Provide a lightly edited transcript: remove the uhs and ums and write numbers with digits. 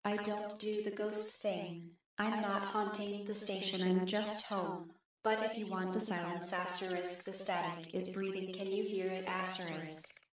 I don't do the ghost thing. I'm not haunting the station, I'm just home. But if you want the silence asterisk, the static is breathing, can you hear it asterisk?